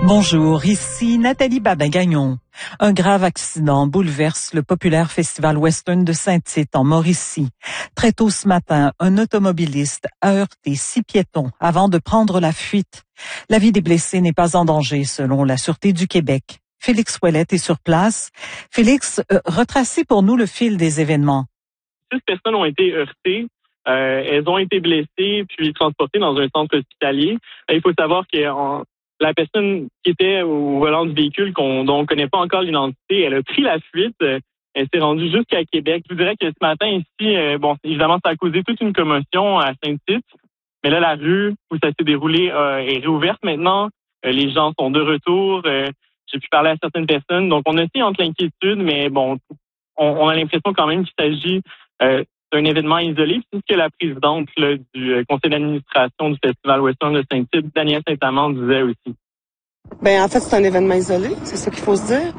Bonjour, ici Nathalie Babin-Gagnon. Un grave accident bouleverse le populaire festival western de Saint-Tite en Mauricie. Très tôt ce matin, un automobiliste a heurté 6 piétons avant de prendre la fuite. La vie des blessés n'est pas en danger selon la Sûreté du Québec. Félix Ouellette est sur place. Félix, retracez pour nous le fil des événements. 6 personnes ont été heurtées. Elles ont été blessées puis transportées dans un centre hospitalier. Il faut savoir que la personne qui était au volant du véhicule dont on ne connaît pas encore l'identité, elle a pris la fuite. Elle s'est rendue jusqu'à Québec. Je vous dirais que ce matin ici, évidemment, ça a causé toute une commotion à Saint-Tite. Mais là, la rue où ça s'est déroulé est réouverte maintenant. Les gens sont de retour. J'ai pu parler à certaines personnes. Donc, on a aussi entre l'inquiétude, mais bon, on a l'impression quand même qu'il s'agit d'un événement isolé. C'est ce que la présidente du conseil d'administration du Festival Western de Saint-Tite, Danielle Saint-Amand, disait aussi. En fait, c'est un événement isolé, c'est ça qu'il faut se dire.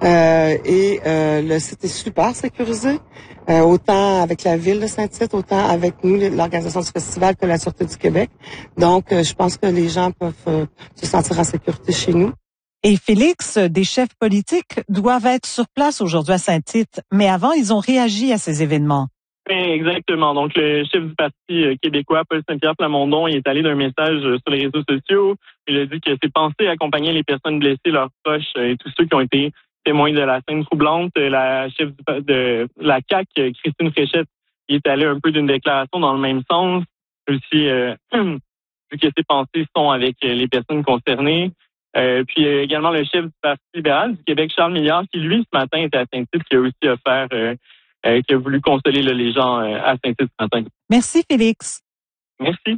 Le site est super sécurisé, autant avec la ville de Saint-Tite, autant avec nous, l'organisation du festival, que la Sûreté du Québec. Donc, je pense que les gens peuvent se sentir en sécurité chez nous. Et Félix, des chefs politiques doivent être sur place aujourd'hui à Saint-Tite, mais avant, ils ont réagi à ces événements. Exactement. Donc, le chef du Parti québécois, Paul Saint-Pierre Plamondon, il est allé d'un message sur les réseaux sociaux. Il a dit que c'est pensé accompagner les personnes blessées, leurs proches et tous ceux qui ont été témoins de la scène troublante. La chef de la CAQ, Christine Fréchette, il est allé un peu d'une déclaration dans le même sens. Aussi, vu que ses pensées sont avec les personnes concernées. Puis également le chef du Parti libéral du Québec, Charles Milliard, qui lui, ce matin, était à Saint-Tite, qui a aussi offert... qui a voulu consoler les gens à Saint-Tite ce matin. Merci, Félix. Merci.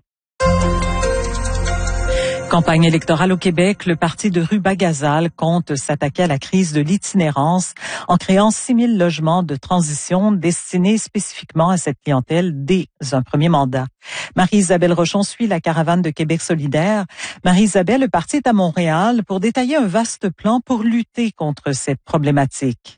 Campagne électorale au Québec, le parti de Rubas-Gazal compte s'attaquer à la crise de l'itinérance en créant 6 000 logements de transition destinés spécifiquement à cette clientèle dès un premier mandat. Marie-Isabelle Rochon suit la caravane de Québec solidaire. Marie-Isabelle, le parti est à Montréal pour détailler un vaste plan pour lutter contre cette problématique.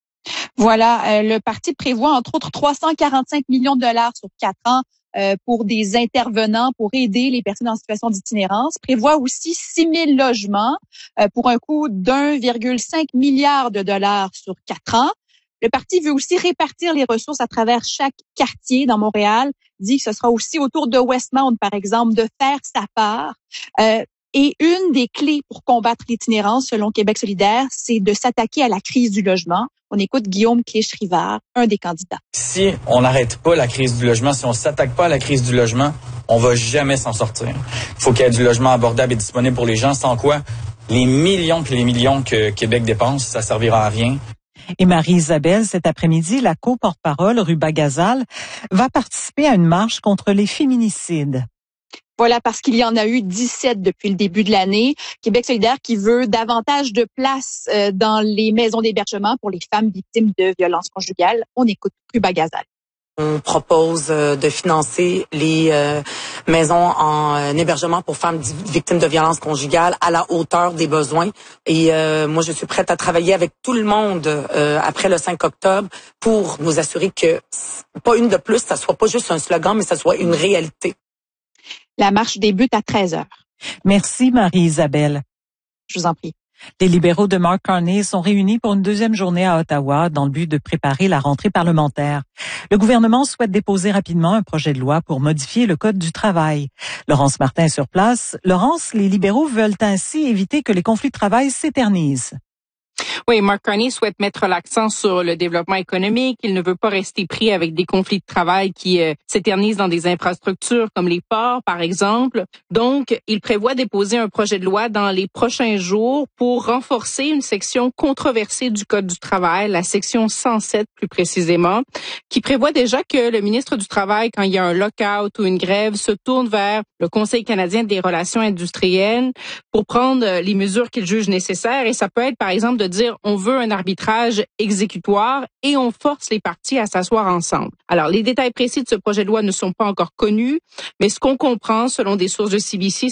Voilà, le parti prévoit entre autres 345 millions de dollars sur 4 ans pour des intervenants pour aider les personnes en situation d'itinérance. Prévoit aussi 6 000 logements pour un coût d'1,5 milliard de dollars sur 4 ans. Le parti veut aussi répartir les ressources à travers chaque quartier dans Montréal. Dit que ce sera aussi autour de Westmount, par exemple, de faire sa part. Et une des clés pour combattre l'itinérance, selon Québec solidaire, c'est de s'attaquer à la crise du logement. On écoute Guillaume Clich-Rivard, un des candidats. Si on n'arrête pas la crise du logement, si on s'attaque pas à la crise du logement, on va jamais s'en sortir. Il faut qu'il y ait du logement abordable et disponible pour les gens, sans quoi les millions puis les millions que Québec dépense, ça servira à rien. Et Marie-Isabelle, cet après-midi, la co-porte-parole Rubas-Gazal va participer à une marche contre les féminicides. Voilà, parce qu'il y en a eu 17 depuis le début de l'année. Québec solidaire qui veut davantage de place dans les maisons d'hébergement pour les femmes victimes de violences conjugales. On écoute Rubas-Gazal. On propose de financer les maisons en hébergement pour femmes victimes de violences conjugales à la hauteur des besoins. Et moi, je suis prête à travailler avec tout le monde après le 5 octobre pour nous assurer que pas une de plus, ça soit pas juste un slogan, mais ça soit une réalité. La marche débute à 13h. Merci Marie-Isabelle. Je vous en prie. Les libéraux de Mark Carney sont réunis pour une deuxième journée à Ottawa dans le but de préparer la rentrée parlementaire. Le gouvernement souhaite déposer rapidement un projet de loi pour modifier le Code du travail. Laurence Martin est sur place. Laurence, les libéraux veulent ainsi éviter que les conflits de travail s'éternisent. Oui, Mark Carney souhaite mettre l'accent sur le développement économique. Il ne veut pas rester pris avec des conflits de travail qui s'éternisent dans des infrastructures comme les ports, par exemple. Donc, il prévoit déposer un projet de loi dans les prochains jours pour renforcer une section controversée du Code du travail, la section 107 plus précisément, qui prévoit déjà que le ministre du Travail, quand il y a un lockout ou une grève, se tourne vers le Conseil canadien des relations industrielles pour prendre les mesures qu'il juge nécessaires. Et ça peut être, par exemple, de dire on veut un arbitrage exécutoire et on force les parties à s'asseoir ensemble. Alors, les détails précis de ce projet de loi ne sont pas encore connus, mais ce qu'on comprend, selon des sources de CBC,